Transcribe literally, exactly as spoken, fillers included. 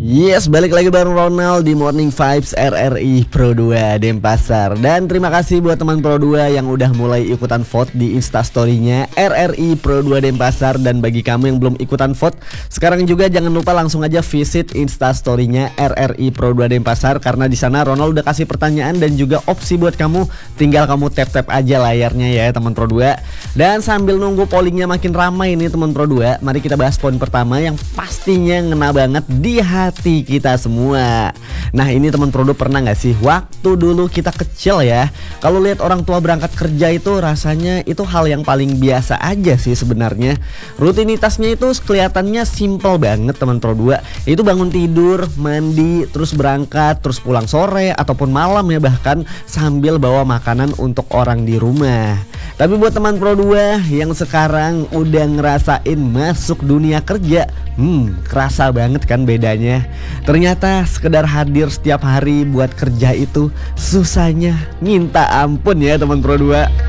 Yes, balik lagi bareng Ronald di Morning Vibes R R I Pro dua Denpasar. Dan terima kasih buat teman Pro dua yang udah mulai ikutan vote di Instastory-nya R R I Pro dua Denpasar. Dan bagi kamu yang belum ikutan vote, sekarang juga jangan lupa langsung aja visit Instastory-nya R R I Pro dua Denpasar. Karena di sana Ronald udah kasih pertanyaan dan juga opsi buat kamu. Tinggal kamu tap-tap aja layarnya ya teman Pro dua. Dan sambil nunggu pollingnya makin ramai nih teman Pro dua, mari kita bahas poin pertama yang pastinya ngena banget di hati kita semua. Nah ini teman Pro dua, pernah gak sih waktu dulu kita kecil ya, kalau lihat orang tua berangkat kerja itu rasanya itu hal yang paling biasa aja sih sebenarnya. Rutinitasnya itu kelihatannya simple banget teman Pro dua. Itu bangun tidur, mandi, terus berangkat, terus pulang sore ataupun malam ya, bahkan sambil bawa makanan untuk orang di rumah. Tapi buat teman Pro dua yang sekarang udah ngerasain masuk dunia kerja, hmm kerasa banget kan bedanya. Ternyata sekedar hadir setiap hari buat kerja itu susahnya minta ampun ya teman Pro dua.